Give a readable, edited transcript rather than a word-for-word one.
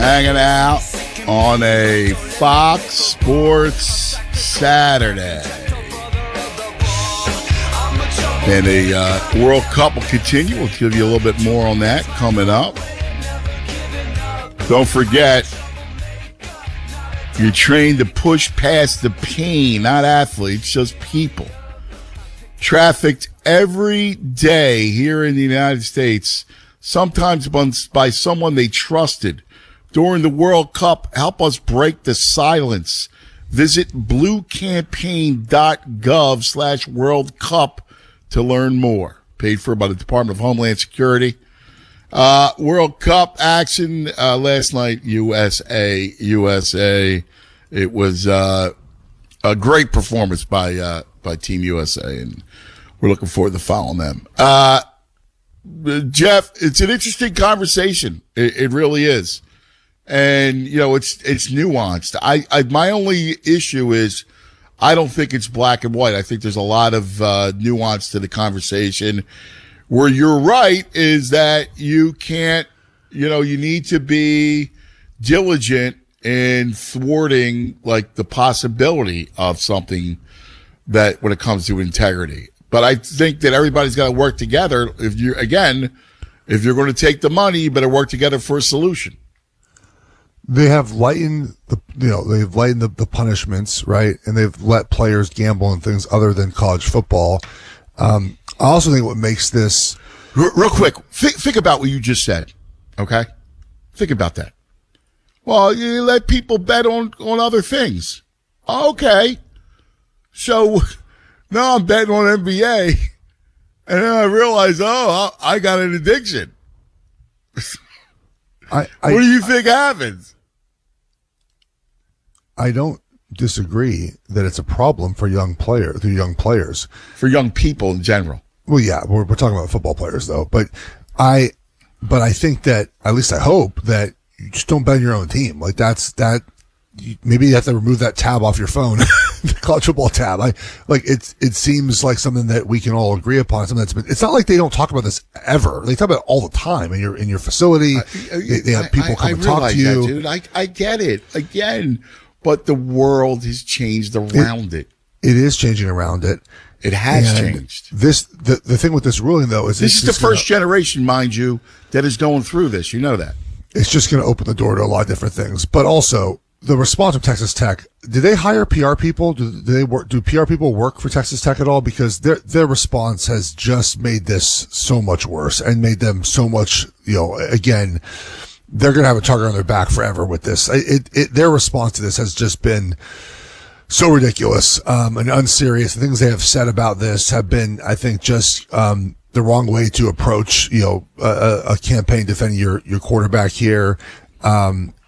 hanging out on a Fox Sports Saturday. And the World Cup will continue. We'll give you a little bit more on that coming up. Don't forget, you're trained to push past the pain, not athletes, just people. Trafficked every day here in the United States, sometimes by someone they trusted. During the World Cup, help us break the silence. Visit bluecampaign.gov/World Cup to learn more. Paid for by the Department of Homeland Security. World Cup action last night, USA. It was a great performance by Team USA, and we're looking forward to following them. Jeff, it's an interesting conversation. It really is. And, you know, it's nuanced. My only issue is I don't think it's black and white. I think there's a lot of nuance to the conversation. Where you're right is that you can't, you need to be diligent in thwarting, like, the possibility of something that when it comes to integrity. But I think that everybody's got to work together. If you're going to take the money, you better work together for a solution. They have lightened the punishments, right? And they've let players gamble in things other than college football. I also think what makes this real quick, think about what you just said. Okay. Think about that. Well, you let people bet on other things. Okay. So now I'm betting on NBA and then I realize, I got an addiction. What do you think happens? I don't disagree that it's a problem for young players. For young people in general. Well, yeah, we're talking about football players though. But I think that, at least I hope, that you just don't bet on your own team. Like maybe you have to remove that tab off your phone, the college football tab. It seems like something that we can all agree upon. Something it's not like they don't talk about this ever. They talk about it all the time in your facility. They have people come and talk to you. Dude. I get it again, but the world has changed around it. It is changing around it. It has changed. The thing with this ruling though is this is the first generation, mind you, that is going through this. You know that. It's just going to open the door to a lot of different things, but also the response of Texas Tech. Did they hire PR people? Do PR people work for Texas Tech at all? Because their response has just made this so much worse and made them so much, again, they're going to have a target on their back forever with this. Their response to this has just been so ridiculous, and unserious. The things they have said about this have been, I think, just, the wrong way to approach, a campaign defending your quarterback here. And